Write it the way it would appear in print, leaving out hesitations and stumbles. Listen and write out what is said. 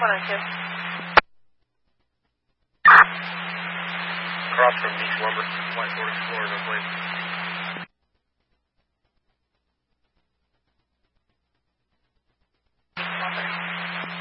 102. Across from Beach Lumber, White Forest, Florida, please.